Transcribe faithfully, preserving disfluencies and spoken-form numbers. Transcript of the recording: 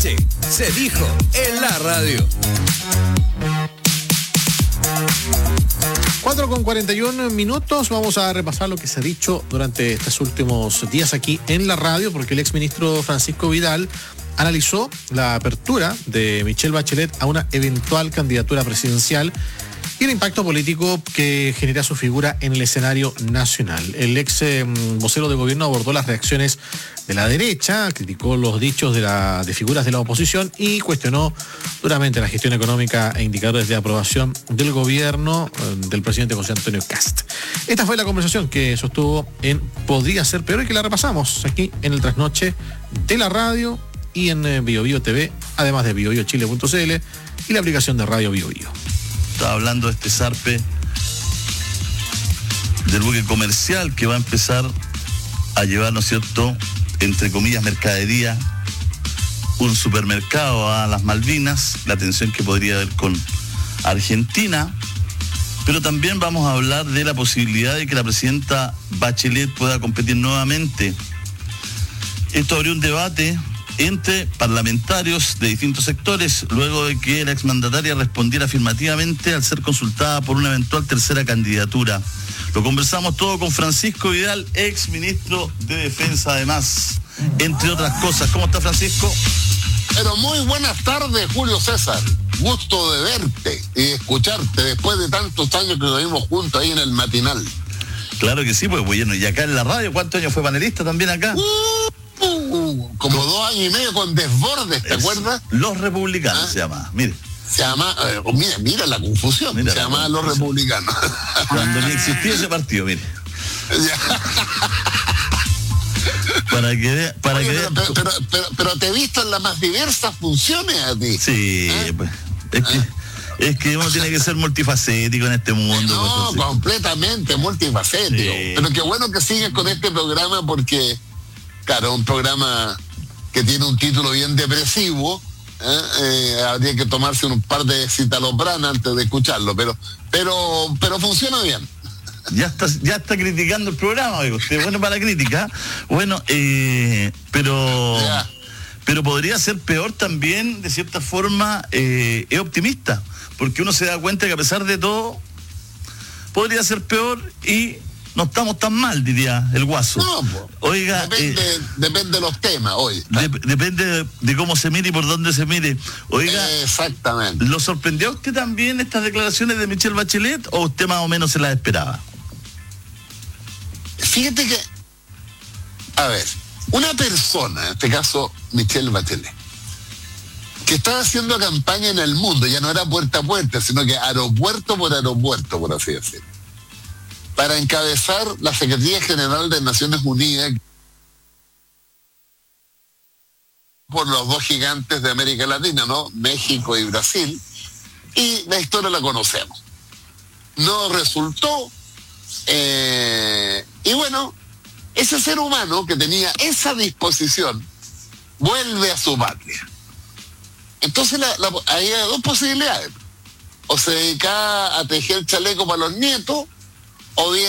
Sí, se dijo en la radio. cuatro con cuarenta y uno minutos, vamos a repasar lo que se ha dicho durante estos últimos días aquí en la radio, porque el exministro Francisco Vidal analizó la apertura de Michelle Bachelet a una eventual candidatura presidencial y el impacto político que genera su figura en el escenario nacional. El ex eh, vocero de gobierno abordó las reacciones de la derecha, criticó los dichos de, la, de figuras de la oposición y cuestionó duramente la gestión económica e indicadores de aprobación del gobierno eh, del presidente José Antonio Kast. Esta fue la conversación que sostuvo en Podría Ser Peor y que la repasamos aquí en el trasnoche de la radio y en eh, Bio Bio T V, además de bio bio chile punto c l y la aplicación de Radio Bio Bio. Estaba hablando de este zarpe del buque comercial que va a empezar a llevar, ¿no es cierto?, entre comillas, mercadería, un supermercado a las Malvinas, la tensión que podría haber con Argentina, pero también vamos a hablar de la posibilidad de que la presidenta Bachelet pueda competir nuevamente. Esto abrió un debate entre parlamentarios de distintos sectores, luego de que la exmandataria respondiera afirmativamente al ser consultada por una eventual tercera candidatura. Lo conversamos todo con Francisco Vidal, ex ministro de Defensa, además, entre otras cosas. ¿Cómo está, Francisco? Pero muy buenas tardes, Julio César. Gusto de verte y escucharte después de tantos años que estuvimos juntos ahí en el matinal. Claro que sí, pues bueno, y acá en la radio, ¿cuántos años fue panelista también acá? Uh, uh, como dos años y medio con Desbordes, ¿te es, acuerdas? Los Republicanos, ¿ah? Se llama, mire. Se llama, eh, mira, mira la confusión, mira se la llama Los Republicanos. Cuando ni existía ese partido, mire. para que vea, para Oye, que pero, pero, pero, pero, pero te he visto en las más diversas funciones a ti. Sí, ¿eh? Pues, es que... ¿Eh? Es que uno tiene que ser multifacético en este mundo. No, pues, completamente multifacético. Sí. Pero qué bueno que sigues con este programa porque, claro, un programa que tiene un título bien depresivo, ¿eh? Eh, habría que tomarse un par de citalopram antes de escucharlo, pero pero pero funciona bien. Ya está, ya está criticando el programa, oiga, usted bueno para la crítica. Bueno, eh, pero... Ya. Pero podría ser peor también, de cierta forma, eh, es optimista, porque uno se da cuenta que a pesar de todo, podría ser peor y no estamos tan mal, diría el Guaso. No, pues, oiga, depende, eh, depende de los temas, oye. De, depende de, de cómo se mire y por dónde se mire. Oiga, exactamente. ¿Lo sorprendió a usted también estas declaraciones de Michelle Bachelet o usted más o menos se las esperaba? Fíjate que, a ver, una persona, en este caso Michelle Bachelet, que estaba haciendo campaña en el mundo, ya no era puerta a puerta, sino que aeropuerto por aeropuerto, por así decirlo, para encabezar la Secretaría General de Naciones Unidas por los dos gigantes de América Latina, ¿no? México y Brasil, y la historia la conocemos. No resultó, eh, y bueno, ese ser humano que tenía esa disposición vuelve a su patria. Entonces la, la, hay dos posibilidades. O se dedicaba a tejer chaleco para los nietos, o bien